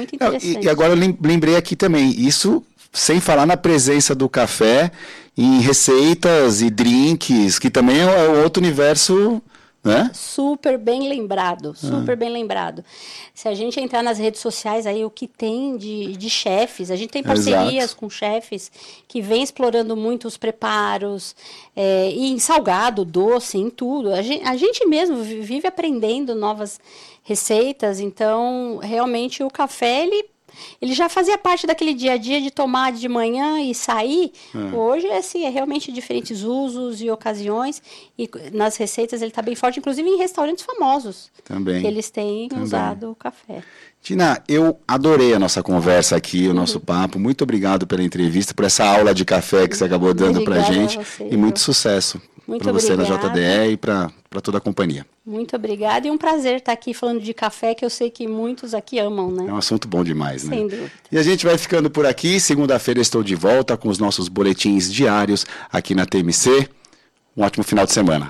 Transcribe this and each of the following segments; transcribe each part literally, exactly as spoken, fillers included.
muito interessante. Não, e, e agora eu lembrei aqui também, isso sem falar na presença do café em receitas e drinks, que também é outro universo, né? Super bem lembrado, super ah. bem lembrado. Se a gente entrar nas redes sociais aí, o que tem de, de chefes, a gente tem parcerias Exato. com chefes que vêm explorando muito os preparos, é, e em salgado, doce, em tudo. A gente, a gente mesmo vive aprendendo novas receitas, então realmente o café, ele Ele já fazia parte daquele dia a dia de tomar de manhã e sair. É. Hoje, assim, é realmente diferentes usos e ocasiões. E nas receitas ele está bem forte, inclusive em restaurantes famosos. Também. Que eles têm Também. usado o café. Tina, eu adorei a nossa conversa aqui, o uhum. nosso papo. Muito obrigado pela entrevista, por essa aula de café que você acabou dando para a gente. Você, e muito sucesso para você na J D E e para toda a companhia. Muito obrigada e um prazer estar aqui falando de café, que eu sei que muitos aqui amam, né? É um assunto bom demais, né? Sem dúvida. E a gente vai ficando por aqui. Segunda-feira estou de volta com os nossos boletins diários aqui na T M C. Um ótimo final de semana.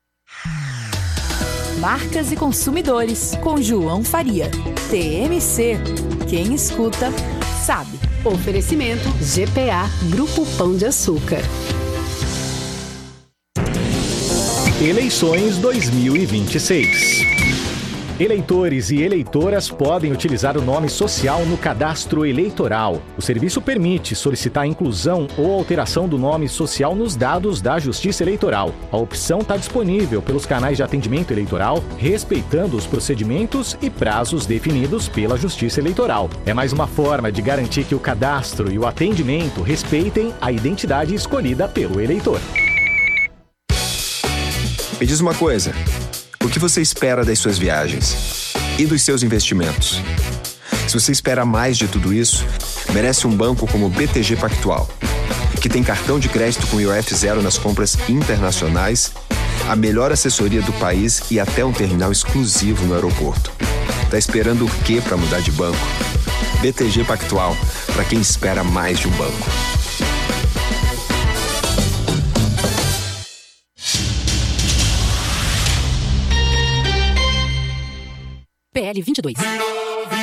Marcas e consumidores, com João Faria. T M C. Quem escuta, sabe. Oferecimento G P A, Grupo Pão de Açúcar. Eleições dois mil e vinte e seis. Eleitores e eleitoras podem utilizar o nome social no cadastro eleitoral. O serviço permite solicitar a inclusão ou alteração do nome social nos dados da Justiça Eleitoral. A opção está disponível pelos canais de atendimento eleitoral, respeitando os procedimentos e prazos definidos pela Justiça Eleitoral. É mais uma forma de garantir que o cadastro e o atendimento respeitem a identidade escolhida pelo eleitor. Me diz uma coisa, o que você espera das suas viagens e dos seus investimentos? Se você espera mais de tudo isso, merece um banco como o B T G Pactual, que tem cartão de crédito com I O F zero nas compras internacionais, a melhor assessoria do país e até um terminal exclusivo no aeroporto. Tá esperando o quê para mudar de banco? B T G Pactual, para quem espera mais de um banco. P L vinte e dois.